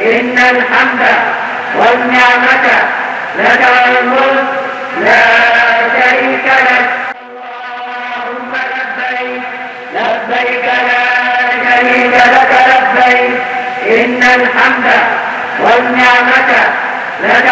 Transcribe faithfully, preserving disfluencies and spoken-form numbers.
إن الحمد والنعمة لك والملك لا شريك لك. اللهم لبيك لبيك لا شريك لك لبيك إن الحمد والنعمة لك